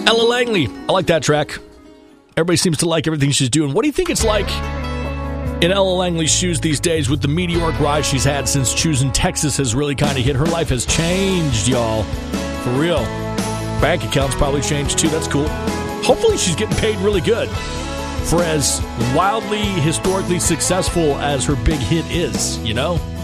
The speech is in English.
Ella Langley. I like that track. Everybody seems to like everything she's doing. What do you think it's like in Ella Langley's shoes these days with the meteoric rise she's had since choosing Texas has really kind of hit? Her life has changed, y'all. For real. Bank accounts probably changed too. That's cool. Hopefully she's getting paid really good for as wildly, historically successful as her big hit is, you know?